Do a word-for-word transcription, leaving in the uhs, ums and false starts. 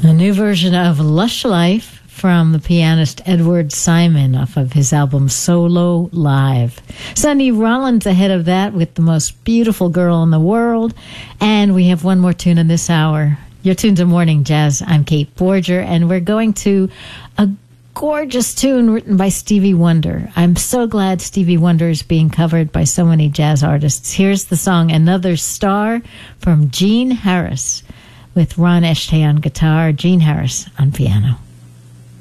A new version of Lush Life from the pianist Edward Simon off of his album Solo Live. Sonny Rollins ahead of that with The Most Beautiful Girl in the World. And we have one more tune in this hour. You're tuned to Morning Jazz. I'm Kate Borger, and we're going to a gorgeous tune written by Stevie Wonder. I'm so glad Stevie Wonder is being covered by so many jazz artists. Here's the song Another Star from Gene Harris with Ron Eshtay on guitar, Gene Harris on piano.